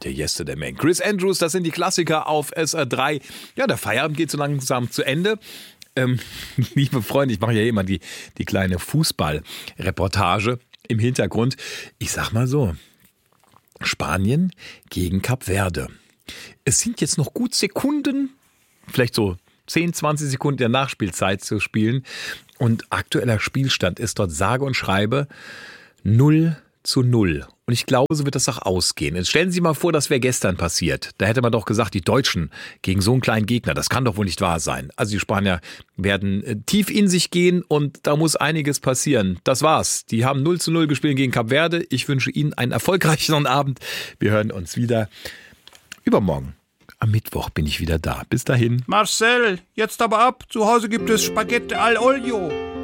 heute Yesterday Man. Chris Andrews, das sind die Klassiker auf SR3. Ja, der Feierabend geht so langsam zu Ende. Liebe Freunde, ich mache ja immer die kleine Fußballreportage im Hintergrund. Ich sag mal so, Spanien gegen Kap Verde. Es sind jetzt noch gut Sekunden, vielleicht so 10, 20 Sekunden der Nachspielzeit zu spielen. Und aktueller Spielstand ist dort sage und schreibe 0:0. Und ich glaube, so wird das auch ausgehen. Jetzt stellen Sie sich mal vor, das wäre gestern passiert. Da hätte man doch gesagt, die Deutschen gegen so einen kleinen Gegner, das kann doch wohl nicht wahr sein. Also die Spanier werden tief in sich gehen und da muss einiges passieren. Das war's. Die haben 0:0 gespielt gegen Kap Verde. Ich wünsche Ihnen einen erfolgreichen Abend. Wir hören uns wieder übermorgen. Am Mittwoch bin ich wieder da. Bis dahin. Marcel, jetzt aber ab. Zu Hause gibt es Spaghetti al Olio.